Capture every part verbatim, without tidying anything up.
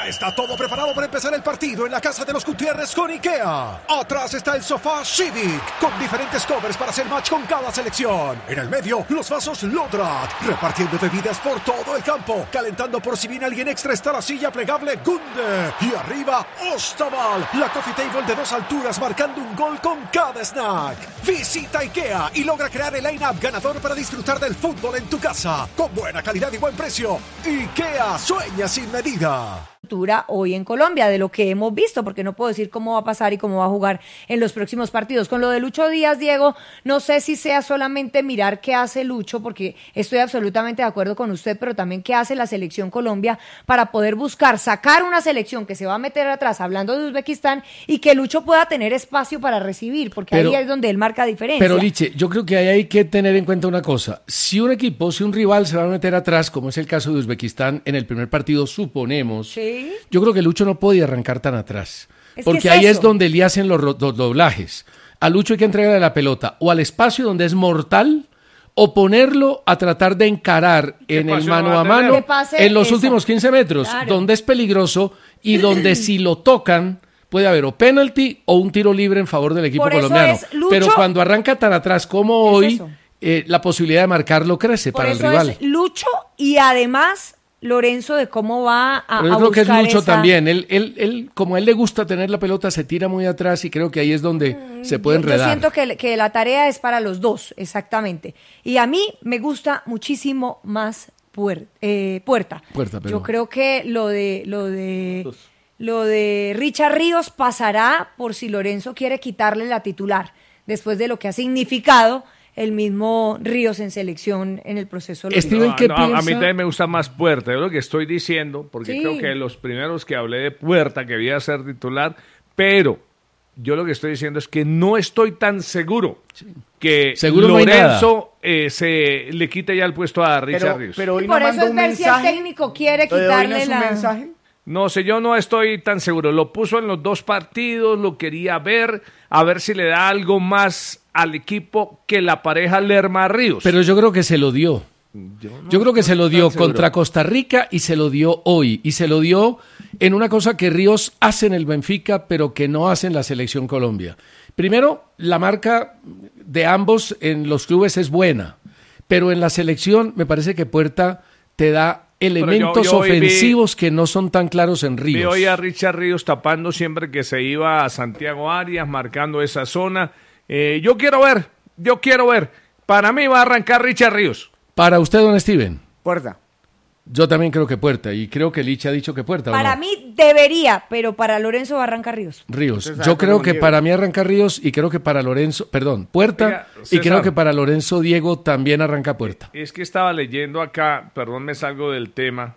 Ya está todo preparado para empezar el partido en la casa de los Gutiérrez con IKEA. Atrás está el sofá Civic, con diferentes covers para hacer match con cada selección. En el medio, los vasos Lodrat, repartiendo bebidas por todo el campo. Calentando por si viene alguien extra está la silla plegable Gunde. Y arriba, Ostaval, la coffee table de dos alturas marcando un gol con cada snack. Visita IKEA y logra crear el line-up ganador para disfrutar del fútbol en tu casa. Con buena calidad y buen precio. IKEA, sueña sin medida. Hoy en Colombia, de lo que hemos visto, porque no puedo decir cómo va a pasar y cómo va a jugar en los próximos partidos. Con lo de Lucho Díaz, Diego, no sé si sea solamente mirar qué hace Lucho, porque estoy absolutamente de acuerdo con usted, pero también qué hace la selección Colombia para poder buscar, sacar una selección que se va a meter atrás, hablando de Uzbekistán, y que Lucho pueda tener espacio para recibir, porque pero, ahí es donde él marca diferencia. Pero, Liche, yo creo que ahí hay que tener en cuenta una cosa. Si un equipo, si un rival se va a meter atrás, como es el caso de Uzbekistán, en el primer partido, suponemos... Sí. Yo creo que Lucho no podía arrancar tan atrás, es porque es ahí eso. es donde le hacen los, los doblajes. A Lucho hay que entregarle la pelota o al espacio donde es mortal o ponerlo a tratar de encarar en el mano a mano en los esa. últimos quince metros, Claro. donde es peligroso y donde si lo tocan puede haber o penalti o un tiro libre en favor del equipo Por eso colombiano. es, Lucho, pero cuando arranca tan atrás como es hoy, eso. eh, la posibilidad de marcarlo crece Por para eso el rival. es Lucho y además... Lorenzo, de cómo va a, Pero yo a creo que es buscar Lucho esa... también. Él, él, él, como a él le gusta tener la pelota, se tira muy atrás y creo que ahí es donde mm, se puede yo, enredar. Yo siento que, que la tarea es para los dos, exactamente. Y a mí me gusta muchísimo más puer, eh, Puerta. Puerta, pero... Yo creo que lo de lo de lo de Richard Ríos pasará por si Lorenzo quiere quitarle la titular, después de lo que ha significado el mismo Ríos en selección en el proceso. Steven, ¿qué no, piensa? A mí también me gusta más Puerta, es lo que estoy diciendo, porque Sí. creo que los primeros que hablé de Puerta, que debía ser titular, pero yo lo que estoy diciendo es que no estoy tan seguro sí. que Seguro Lorenzo no eh, se le quite ya el puesto a Richard pero, Ríos. Pero hoy y no por eso mandó es un ver mensaje. si el técnico quiere ¿Lo de hoy quitarle no es un la... mensaje? No sé, yo no estoy tan seguro. Lo puso en los dos partidos, lo quería ver, a ver si le da algo más al equipo que la pareja Lerma Ríos. Pero yo creo que se lo dio. Yo, no yo creo que se lo dio seguro. contra Costa Rica y se lo dio hoy. Y se lo dio en una cosa que Ríos hace en el Benfica, pero que no hace en la Selección Colombia. Primero, la marca de ambos en los clubes es buena, pero en la selección me parece que Puerta te da elementos yo, yo ofensivos vi, que no son tan claros en Ríos. Vi hoy a Richard Ríos tapando siempre que se iba a Santiago Arias, marcando esa zona. Eh, yo quiero ver, yo quiero ver. Para mí va a arrancar Richard Ríos. Para usted, don Steven. Puerta. Yo también creo que Puerta, y creo que Lich ha dicho que Puerta. Para ¿o no? mí debería, pero para Lorenzo va a arrancar Ríos. Ríos. Yo creo que para mí arranca Ríos y creo que para Lorenzo, perdón, Puerta, Oiga, y creo que para Lorenzo Diego también arranca Puerta. Es que estaba leyendo acá, perdón, me salgo del tema,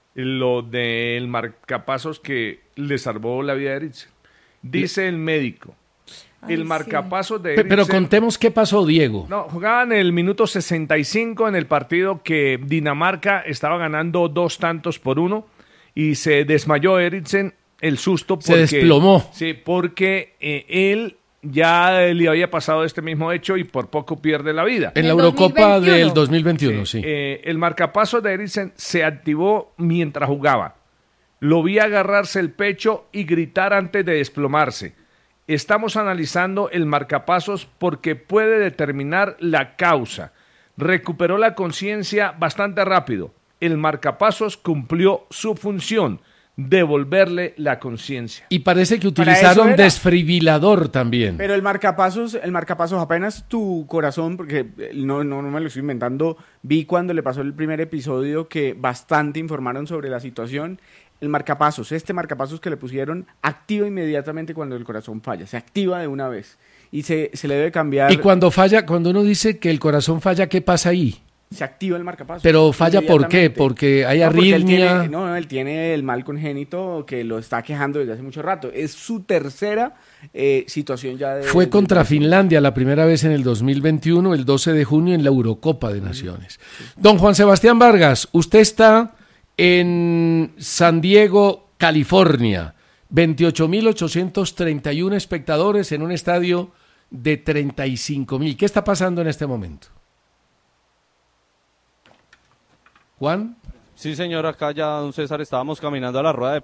lo del marcapasos que le salvó la vida a Eriksen. Dice el médico. Ay, el marcapasos sí. de Eriksen, Pero contemos qué pasó, Diego. No, jugaban el minuto sesenta y cinco en el partido que Dinamarca estaba ganando dos tantos por uno y se desmayó Eriksen, el susto porque... Se desplomó. Sí, porque eh, él ya le había pasado este mismo hecho y por poco pierde la vida. En la Eurocopa del dos mil veintiuno, sí. sí. Eh, el marcapasos de Eriksen se activó mientras jugaba. Lo vi agarrarse el pecho y gritar antes de desplomarse. Estamos analizando el marcapasos porque puede determinar la causa. Recuperó la conciencia bastante rápido. El marcapasos cumplió su función, devolverle la conciencia. Y parece que utilizaron desfibrilador también. Pero el marcapasos, el marcapasos apenas tu corazón, porque no, no, no me lo estoy inventando, vi cuando le pasó el primer episodio que bastante informaron sobre la situación. El marcapasos, este marcapasos que le pusieron, activa inmediatamente cuando el corazón falla, se activa de una vez y se, se le debe cambiar. Y cuando falla, cuando uno dice que el corazón falla, ¿qué pasa ahí? Se activa el marcapasos. Pero falla ¿por qué? Porque hay no, arritmia. Porque él tiene, no, él tiene el mal congénito que lo está quejando desde hace mucho rato. Es su tercera eh, situación ya de... Fue de, contra de... Finlandia la primera vez en el dos mil veintiuno, el doce de junio, en la Eurocopa de Naciones. Sí. Don Juan Sebastián Vargas, usted está en San Diego, California. veintiocho mil ochocientos treinta y uno espectadores en un estadio de treinta y cinco mil. ¿Qué está pasando en este momento? Juan. Sí, señor, acá ya, don César, estábamos caminando a la rueda de